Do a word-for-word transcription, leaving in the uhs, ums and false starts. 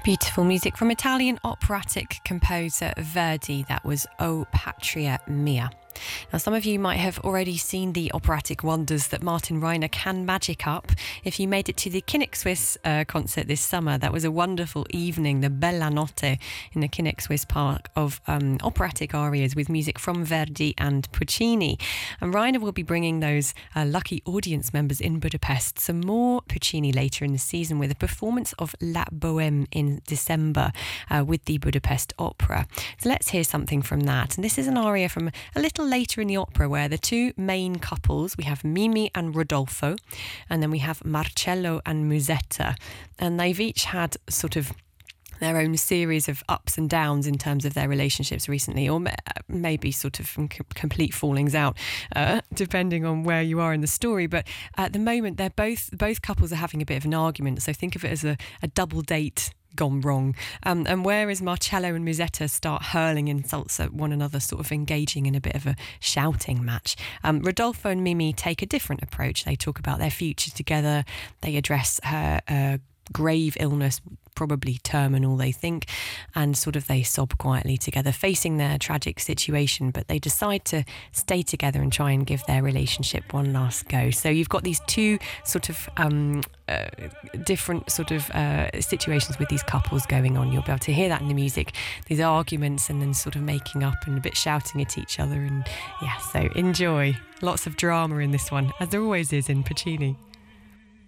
Beautiful music from Italian operatic composer Verdi. That was O Patria Mia. Now, some of you might have already seen the operatic wonders that Martin Reiner can magic up. If you made it to the Kinnick Swiss uh, concert this summer, that was a wonderful evening, the Bella Notte in the Kinnick Swiss Park of um, operatic arias with music from Verdi and Puccini. And Reiner will be bringing those uh, lucky audience members in Budapest some more Puccini later in the season with a performance of La Bohème in December uh, with the Budapest Opera. So let's hear something from that. And this is an aria from a little later in the opera where the two main couples, we have Mimi and Rodolfo, and then we have Marcello and Musetta, and they've each had sort of their own series of ups and downs in terms of their relationships recently, or maybe sort of complete fallings out, uh, depending on where you are in the story. But at the moment, they're both both couples are having a bit of an argument, so think of it as a, a double date gone wrong. Um, and whereas Marcello and Musetta start hurling insults at one another, sort of engaging in a bit of a shouting match, um, Rodolfo and Mimi take a different approach. They talk about their future together. They address her uh, grave illness, probably terminal, they think, and sort of they sob quietly together, facing their tragic situation, but they decide to stay together and try and give their relationship one last go. So you've got these two sort of um, uh, different sort of uh, situations with these couples going on. You'll be able to hear that in the music, these arguments and then sort of making up and a bit shouting at each other, and yeah, so enjoy. Lots of drama in this one, as there always is in Puccini.